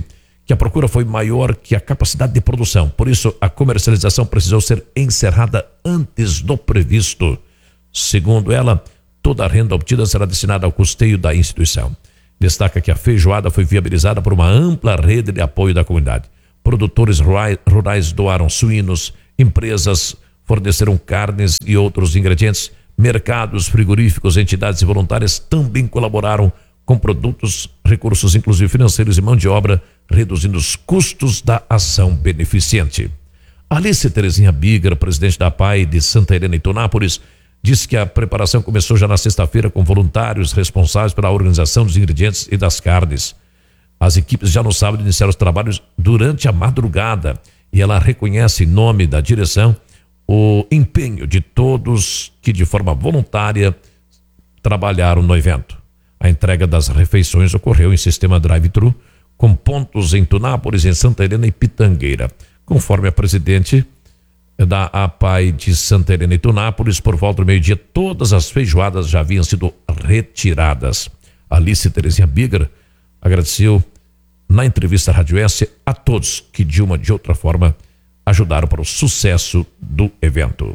que a procura foi maior que a capacidade de produção. Por isso, a comercialização precisou ser encerrada antes do previsto. Segundo ela, toda a renda obtida será destinada ao custeio da instituição. Destaca que a feijoada foi viabilizada por uma ampla rede de apoio da comunidade. Produtores rurais doaram suínos, empresas forneceram carnes e outros ingredientes, mercados, frigoríficos, entidades e voluntárias também colaboraram com produtos, recursos inclusive financeiros e mão de obra, reduzindo os custos da ação beneficente. Alice Terezinha Biger, presidente da A P A I de Santa Helena e Tunápolis, disse que a preparação começou já na sexta-feira com voluntários responsáveis pela organização dos ingredientes e das carnes. As equipes já no sábado iniciaram os trabalhos durante a madrugada e ela reconhece em nome da direção o empenho de todos que de forma voluntária trabalharam no evento. A entrega das refeições ocorreu em sistema drive-thru, com pontos em Tunápolis, em Santa Helena e Pitangueira. Conforme a presidente da A P A I de Santa Helena e Tunápolis, por volta do meio-dia, todas as feijoadas já haviam sido retiradas. Alice Terezinha Biger agradeceu na entrevista à Rádio S a todos que de uma ou de outra forma ajudaram para o sucesso do evento.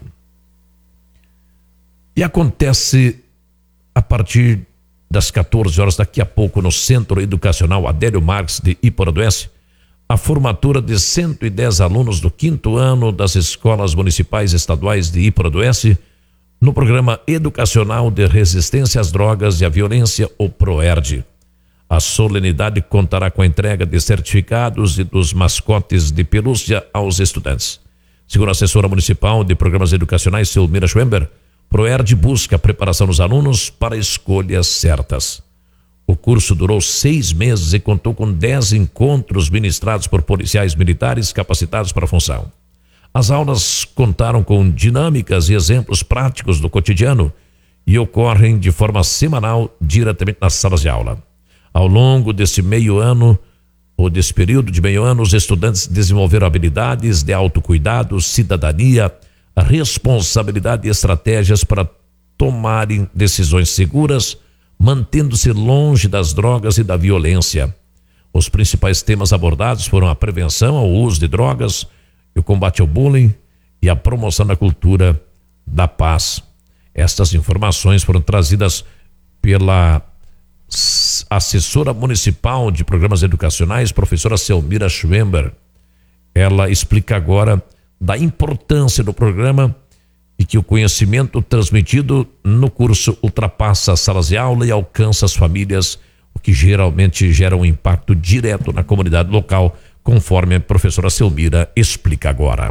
E acontece a partir das quatorze horas, daqui a pouco, no Centro Educacional Adélio Marques de Iporanduense, a formatura de cento e dez alunos do quinto ano das escolas municipais estaduais de Iporanduense no programa educacional de resistência às drogas e à violência, o PROERD. A solenidade contará com a entrega de certificados e dos mascotes de pelúcia aos estudantes. Segundo a assessora municipal de programas educacionais, Selmira Schwember, PROERD busca a preparação dos alunos para escolhas certas. O curso durou seis meses e contou com dez encontros ministrados por policiais militares capacitados para a função. As aulas contaram com dinâmicas e exemplos práticos do cotidiano e ocorrem de forma semanal diretamente nas salas de aula. Ao longo desse meio ano, ou desse período de meio ano, os estudantes desenvolveram habilidades de autocuidado, cidadania, responsabilidade e estratégias para tomarem decisões seguras, mantendo-se longe das drogas e da violência. Os principais temas abordados foram a prevenção ao uso de drogas, o combate ao bullying e a promoção da cultura da paz. Estas informações foram trazidas pela assessora municipal de programas educacionais, professora Selmira Schwember. Ela explica agora da importância do programa e que o conhecimento transmitido no curso ultrapassa as salas de aula e alcança as famílias, o que geralmente gera um impacto direto na comunidade local, conforme a professora Selmira explica agora.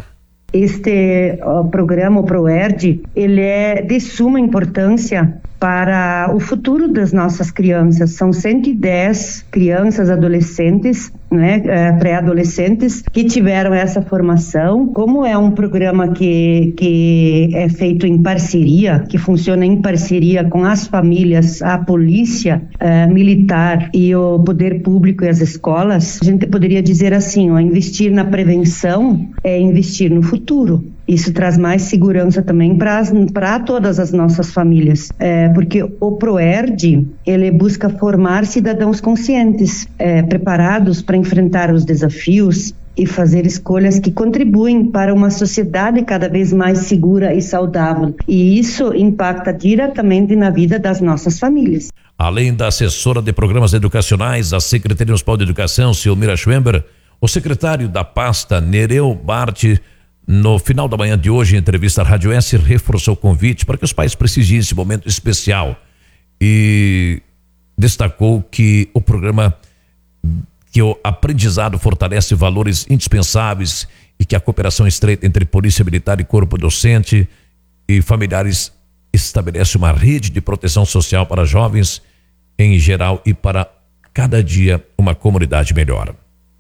Este uh, programa, o PROERD, ele é de suma importância para o futuro das nossas crianças. São cento e dez crianças, adolescentes, né, pré-adolescentes, que tiveram essa formação. Como é um programa que, que é feito em parceria, que funciona em parceria com as famílias, a polícia uh, militar e o poder público e as escolas, a gente poderia dizer assim, ó, investir na prevenção é investir no futuro. Isso traz mais segurança também para todas as nossas famílias, é, porque o PROERD, ele busca formar cidadãos conscientes, é, preparados para enfrentar os desafios e fazer escolhas que contribuem para uma sociedade cada vez mais segura e saudável. E isso impacta diretamente na vida das nossas famílias. Além da assessora de programas educacionais da Secretaria Municipal de Educação, Selmira Schwember, o secretário da pasta, Nereu Bart, no final da manhã de hoje, em entrevista à Rádio S, reforçou o convite para que os pais prestigiem esse momento especial e destacou que o programa, que o aprendizado fortalece valores indispensáveis e que a cooperação estreita entre polícia militar e corpo docente e familiares estabelece uma rede de proteção social para jovens em geral e para cada dia uma comunidade melhor.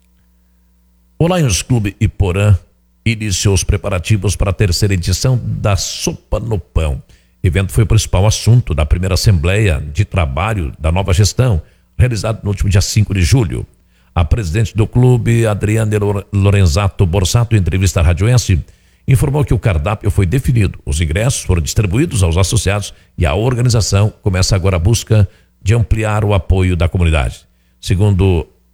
O Lions Clube Iporã iniciou os preparativos para a terceira edição da Sopa no Pão. O evento foi o principal assunto da primeira Assembleia de Trabalho da nova gestão, realizado no último dia cinco de julho. A presidente do clube, Adriane Lorenzato Borsato, em entrevista à Rádio S, informou que o cardápio foi definido, os ingressos foram distribuídos aos associados e a organização começa agora a busca de ampliar o apoio da comunidade. Segundo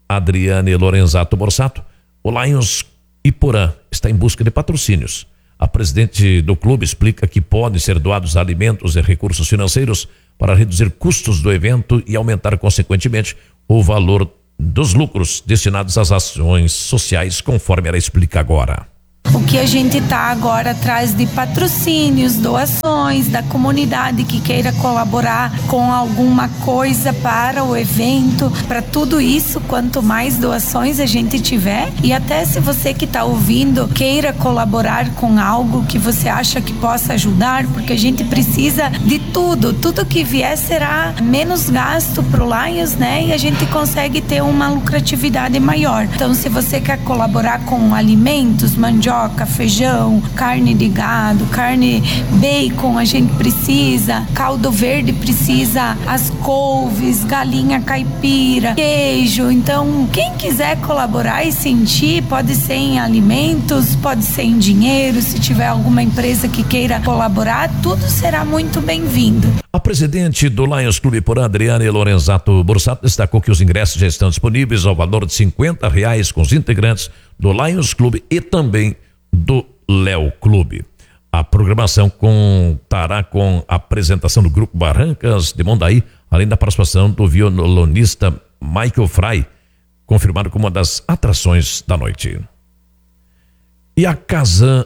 Adriane Lorenzato Borsato, o Lions Iporã está em busca de patrocínios. A presidente do clube explica que podem ser doados alimentos e recursos financeiros para reduzir custos do evento e aumentar, consequentemente, o valor dos lucros destinados às ações sociais, conforme ela explica agora. O que a gente está agora atrás de patrocínios, doações da comunidade que queira colaborar com alguma coisa para o evento, para tudo isso, quanto mais doações a gente tiver, e até se você que está ouvindo queira colaborar com algo que você acha que possa ajudar, porque a gente precisa de tudo, tudo que vier será menos gasto pro Lions, né? E a gente consegue ter uma lucratividade maior. Então, se você quer colaborar com alimentos, mandioca, feijão, carne de gado, carne, bacon, a gente precisa, caldo verde precisa, as couves, galinha caipira, queijo. Então, quem quiser colaborar e sentir, pode ser em alimentos, pode ser em dinheiro, se tiver alguma empresa que queira colaborar, tudo será muito bem-vindo. A presidente do Lions Clube Iporã, Adriane Lorenzato Borsato, destacou que os ingressos já estão disponíveis ao valor de cinquenta reais com os integrantes do Lions Clube e também do Léo Clube. A programação contará com a apresentação do Grupo Barrancas de Mondaí, além da participação do violonista Michael Fry, confirmado como uma das atrações da noite. E a Casan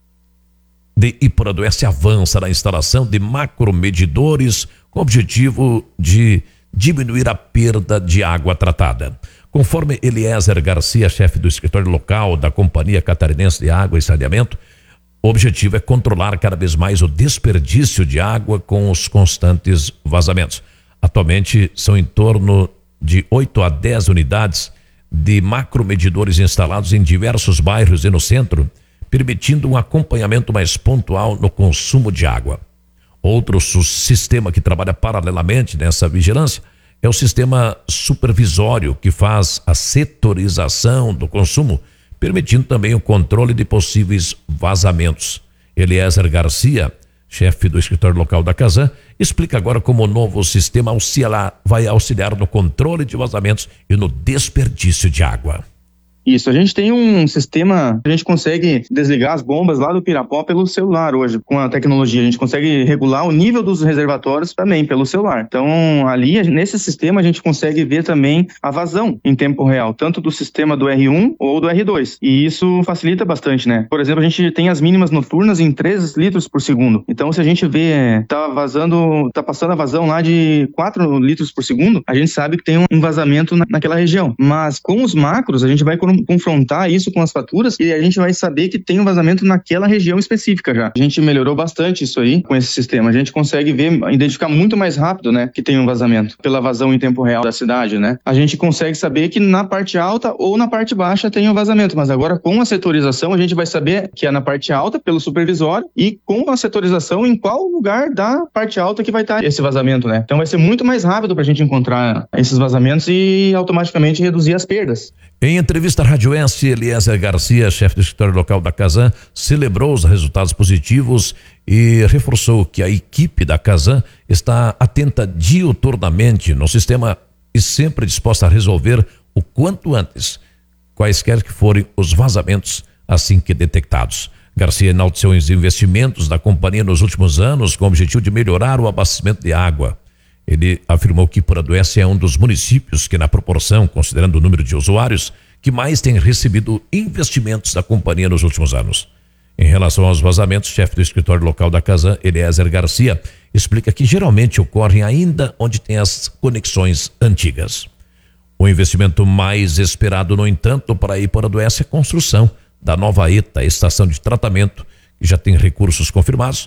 de Iporã do Oeste avança na instalação de macromedidores com o objetivo de diminuir a perda de água tratada. Conforme Eliezer Garcia, chefe do escritório local da Companhia Catarinense de Água e Saneamento, o objetivo é controlar cada vez mais o desperdício de água com os constantes vazamentos. Atualmente, são em torno de oito a dez unidades de macromedidores instalados em diversos bairros e no centro, permitindo um acompanhamento mais pontual no consumo de água. Outro sistema que trabalha paralelamente nessa vigilância é o sistema supervisório, que faz a setorização do consumo, permitindo também o controle de possíveis vazamentos. Eliezer Garcia, chefe do escritório local da Casan, explica agora como o novo sistema auxiliar, vai auxiliar no controle de vazamentos e no desperdício de água. Isso, a gente tem um sistema, a gente consegue desligar as bombas lá do Pirapó pelo celular hoje, com a tecnologia, a gente consegue regular o nível dos reservatórios também pelo celular. Então, ali, nesse sistema, a gente consegue ver também a vazão em tempo real, tanto do sistema do R um ou do R dois, e isso facilita bastante, né? Por exemplo, a gente tem as mínimas noturnas em três litros por segundo, então se a gente vê, tá vazando, tá passando a vazão lá de quatro litros por segundo, a gente sabe que tem um vazamento na, naquela região, mas com os macros, a gente vai confrontar isso com as faturas e a gente vai saber que tem um vazamento naquela região específica já. A gente melhorou bastante isso aí com esse sistema. A gente consegue ver, identificar muito mais rápido, né, que tem um vazamento pela vazão em tempo real da cidade, né? A gente consegue saber que na parte alta ou na parte baixa tem um vazamento, mas agora com a setorização a gente vai saber que é na parte alta pelo supervisório e com a setorização em qual lugar da parte alta que vai estar esse vazamento, né? Então vai ser muito mais rápido pra gente encontrar esses vazamentos e automaticamente reduzir as perdas. Em entrevista à Rádio S, Eliezer Garcia, chefe do escritório local da Casan, celebrou os resultados positivos e reforçou que a equipe da Casan está atenta diuturnamente no sistema e sempre disposta a resolver o quanto antes, quaisquer que forem os vazamentos assim que detectados. Garcia enalteceu os investimentos da companhia nos últimos anos com o objetivo de melhorar o abastecimento de água. Ele afirmou que Iporã do Oeste é um dos municípios que, na proporção, considerando o número de usuários, que mais tem recebido investimentos da companhia nos últimos anos. Em relação aos vazamentos, o chefe do escritório local da Casan, Eliezer Garcia, explica que geralmente ocorrem ainda onde tem as conexões antigas. O investimento mais esperado, no entanto, para Iporã do Oeste é a construção da nova ETA, estação de tratamento, que já tem recursos confirmados,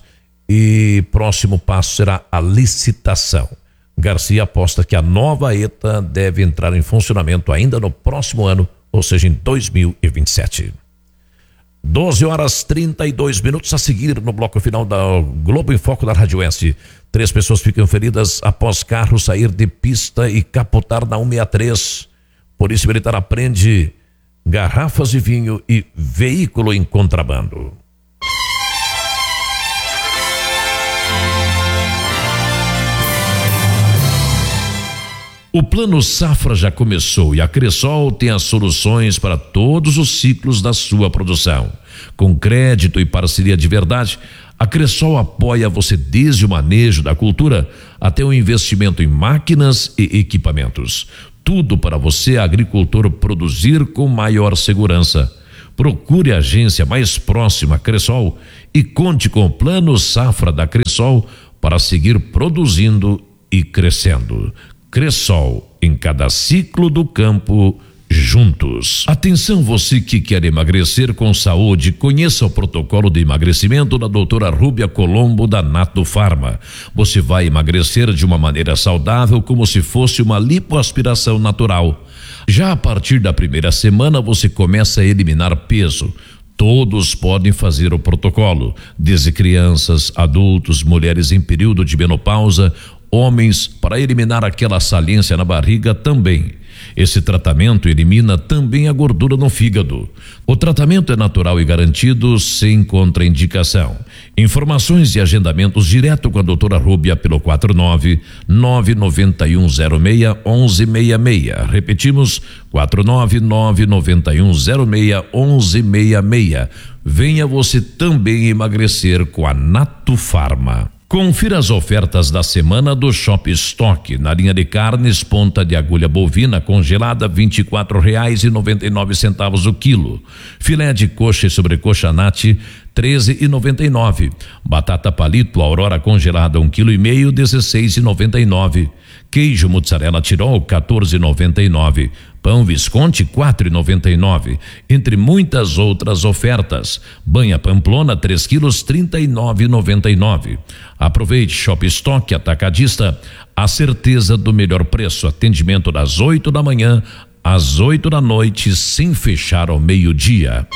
e próximo passo será a licitação. Garcia aposta que a nova ETA deve entrar em funcionamento ainda no próximo ano, ou seja, em dois mil e vinte e sete. doze horas e trinta e dois minutos a seguir no bloco final da Globo em Foco da Rádio S. Três pessoas ficam feridas após carro sair de pista e capotar na cento e sessenta e três. Polícia Militar apreende garrafas de vinho e veículo em contrabando. O Plano Safra já começou e a Cressol tem as soluções para todos os ciclos da sua produção. Com crédito e parceria de verdade, a Cressol apoia você desde o manejo da cultura até o investimento em máquinas e equipamentos. Tudo para você, agricultor, produzir com maior segurança. Procure a agência mais próxima à Cressol e conte com o Plano Safra da Cressol para seguir produzindo e crescendo. Cressol, em cada ciclo do campo, juntos. Atenção, você que quer emagrecer com saúde, conheça o protocolo de emagrecimento da doutora Rúbia Colombo da Nato Farma. Você vai emagrecer de uma maneira saudável, como se fosse uma lipoaspiração natural. Já a partir da primeira semana você começa a eliminar peso. Todos podem fazer o protocolo, desde crianças, adultos, mulheres em período de menopausa, homens, para eliminar aquela saliência na barriga também. Esse tratamento elimina também a gordura no fígado. O tratamento é natural e garantido, sem contraindicação. Informações e agendamentos direto com a doutora Rúbia pelo quatro nove nove nove um zero seis um um seis seis. Repetimos, quatro nove nove nove um zero seis um um seis seis. Venha você também emagrecer com a Nato Farma. Confira as ofertas da semana do Shop Stock. Na linha de carnes, ponta de agulha bovina congelada, vinte e quatro reais e noventa e nove centavos o quilo. Filé de coxa e sobrecoxa nati, treze e noventa e nove. Batata palito Aurora congelada, um quilo e meio, dezesseis e noventa e nove. Queijo mussarela Tirol, quatorze e noventa e nove. Pão Visconti, quatro e noventa e nove. Entre muitas outras ofertas. Banha Pamplona, três quilos, trinta e nove e noventa e nove. Aproveite Shop Stock Atacadista, a certeza do melhor preço. Atendimento das oito da manhã às oito da noite, sem fechar ao meio-dia.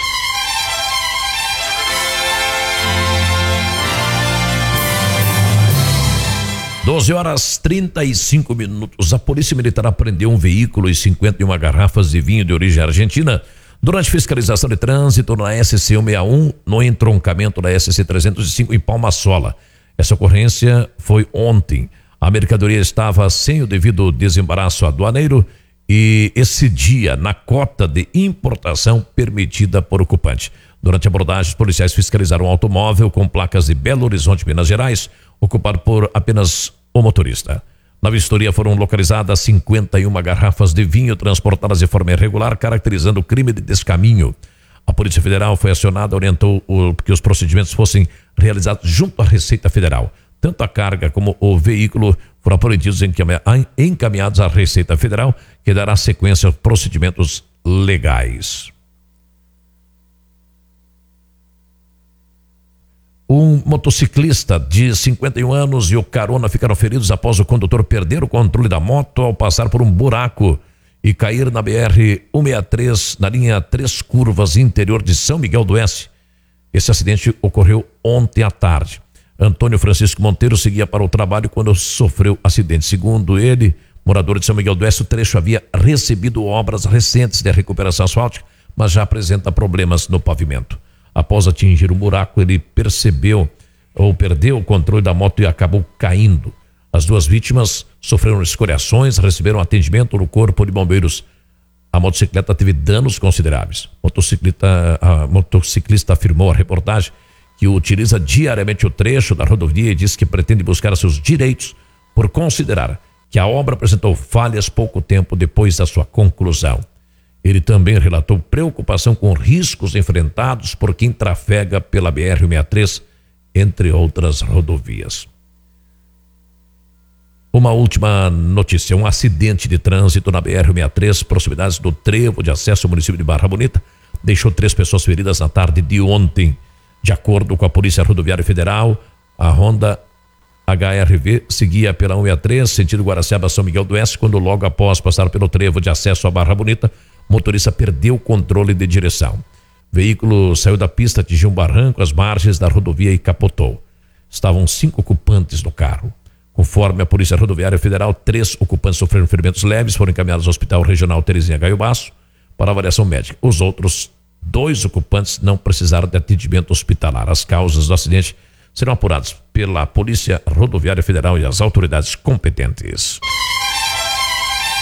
doze horas trinta e cinco minutos. A Polícia Militar apreendeu um veículo e cinquenta e uma garrafas de vinho de origem argentina durante fiscalização de trânsito na S C cento e sessenta e um, no entroncamento da S C trezentos e cinco em Palma Sola. Essa ocorrência foi ontem. A mercadoria estava sem o devido desembaraço aduaneiro e esse dia na cota de importação permitida por ocupante. Durante a abordagem, os policiais fiscalizaram um automóvel com placas de Belo Horizonte, Minas Gerais, ocupado por apenas o motorista. Na vistoria foram localizadas cinquenta e uma garrafas de vinho transportadas de forma irregular, caracterizando o crime de descaminho. A Polícia Federal foi acionada, orientou o, que os procedimentos fossem realizados junto à Receita Federal. Tanto a carga como o veículo foram apreendidos e encaminhados à Receita Federal, que dará sequência aos procedimentos legais. Um motociclista de cinquenta e um anos e o carona ficaram feridos após o condutor perder o controle da moto ao passar por um buraco e cair na B R cento e sessenta e três, na linha Três Curvas, interior de São Miguel do Oeste. Esse acidente ocorreu ontem à tarde. Antônio Francisco Monteiro seguia para o trabalho quando sofreu acidente. Segundo ele, morador de São Miguel do Oeste, o trecho havia recebido obras recentes de recuperação asfáltica, mas já apresenta problemas no pavimento. Após atingir um buraco, ele percebeu ou perdeu o controle da moto e acabou caindo. As duas vítimas sofreram escoriações, receberam atendimento no Corpo de Bombeiros. A motocicleta teve danos consideráveis. Motocicleta, a motociclista afirmou à reportagem que utiliza diariamente o trecho da rodovia e diz que pretende buscar seus direitos por considerar que a obra apresentou falhas pouco tempo depois da sua conclusão. Ele também relatou preocupação com riscos enfrentados por quem trafega pela B R cento e sessenta e três, entre outras rodovias. Uma última notícia: um acidente de trânsito na B R cento e sessenta e três, proximidades do trevo de acesso ao município de Barra Bonita, deixou três pessoas feridas na tarde de ontem. De acordo com a Polícia Rodoviária Federal, a Honda H R V seguia pela cento e sessenta e três, sentido Guaraciaba, São Miguel do Oeste, quando logo após passar pelo trevo de acesso à Barra Bonita, o motorista perdeu o controle de direção. O veículo saiu da pista, atingiu um barranco às margens da rodovia e capotou. Estavam cinco ocupantes no carro. Conforme a Polícia Rodoviária Federal, três ocupantes sofreram ferimentos leves, foram encaminhados ao Hospital Regional Terezinha Gaio Basso para avaliação médica. Os outros dois ocupantes não precisaram de atendimento hospitalar. As causas do acidente serão apuradas pela Polícia Rodoviária Federal e as autoridades competentes.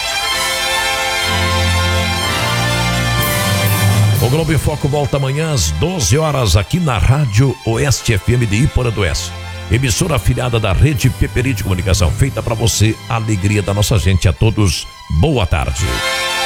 O Globo em Foco volta amanhã às doze horas aqui na Rádio Oeste F M de Iporã do Oeste. Emissora afiliada da Rede Peperi de Comunicação, feita para você, a alegria da nossa gente. A todos, boa tarde.